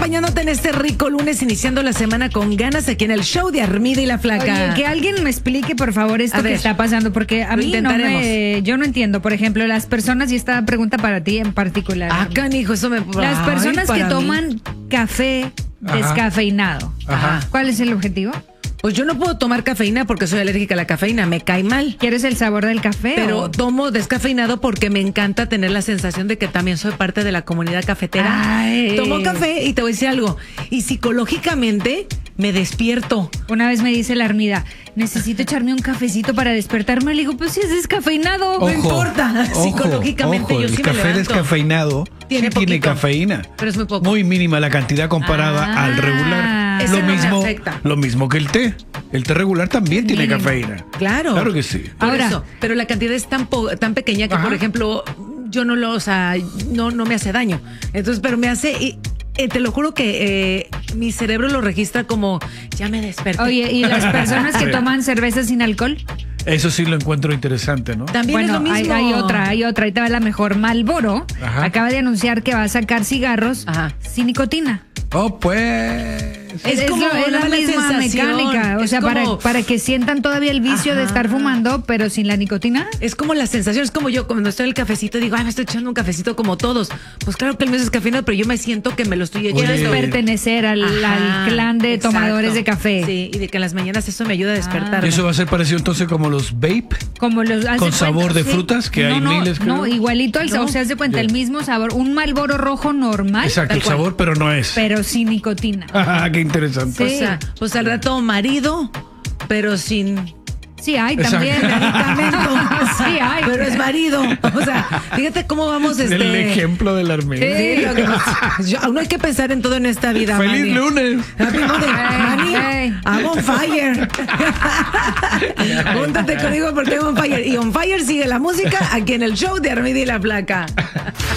acompañándote en este rico lunes, iniciando la semana con ganas aquí en el show de Armida y la Flaca. Oye, que alguien me explique, por favor, esto que está pasando, porque a mí yo no entiendo. Por ejemplo, las personas, y esta pregunta para ti en particular. Canijo, eso me... Las personas que toman café descafeinado. ¿Cuál es el objetivo? Pues yo no puedo tomar cafeína porque soy alérgica a la cafeína, me cae mal. ¿Quieres el sabor del café? Pero tomo descafeinado porque me encanta tener la sensación de que también soy parte de la comunidad cafetera. Ay. Tomo café y te voy a decir algo. Y psicológicamente me despierto. Una vez me dice la Armida, necesito echarme un cafecito para despertarme. Le digo, pues si es descafeinado. No importa. Psicológicamente yo sí me levanto. El café descafeinado tiene cafeína. Pero es muy poco. Muy mínima la cantidad comparada al regular. Ese no me afecta. Lo mismo que el té. El té regular también tiene cafeína. Claro. Claro que sí. Por eso, pero la cantidad es tan pequeña que, por ejemplo, yo no no me hace daño. Entonces, pero me hace... te lo juro que mi cerebro lo registra como ya me desperté. Oye, ¿y las personas que toman cerveza sin alcohol? Eso sí lo encuentro interesante, ¿no? También es lo mismo. Hay otra. Ahí te va la mejor. Marlboro acaba de anunciar que va a sacar cigarros sin nicotina. Oh, pues... Es la misma mecánica, o sea, para que sientan todavía el vicio de estar fumando, pero sin la nicotina. Es como la sensación, es como yo cuando estoy en el cafecito digo, me estoy echando un cafecito como todos. Pues claro que el mío es cafeinado, pero yo me siento que me lo estoy echando. Quieres pertenecer al clan de tomadores de café. Sí, y de que en las mañanas eso me ayuda a despertar. ¿Y eso va a ser parecido entonces como los vape? Como los con sabor de frutas, que hay miles. No, igualito al sabor, se hace cuenta, el mismo sabor, un Marlboro rojo normal. Exacto, el sabor, pero no es. Pero sin nicotina. Qué interesante. Sí. Pues al rato marido, pero sin... Sí hay también. Sí hay. Pero es marido. O sea, fíjate cómo vamos El ejemplo del Armida. Sí, aún hay que pensar en todo en esta vida. ¡Feliz lunes! I'm on fire. Júntate conmigo porque I'm on fire. Y on fire sigue la música aquí en el show de Armida y la Flaca.